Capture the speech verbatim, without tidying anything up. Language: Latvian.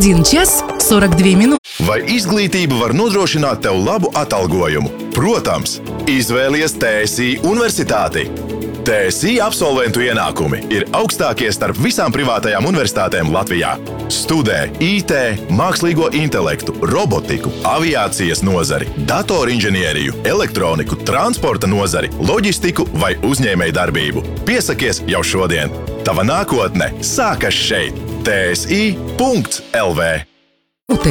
один час сорок две минūtes. Vai izglītība var nodrošināt tev labu atalgojumu? Protams, izvēlies T S I universitāti. T S I absolventu ienākumi ir augstākie starp visām privātajām universitātēm Latvijā. Studē I T, mākslīgo intelektu, robotiku, aviācijas nozari, datorinženieriju, elektroniku, transporta nozari, loģistiku vai uzņēmēju darbību. Piesakies jau šodien! Tava nākotne sākas šeit! T S I punkts L V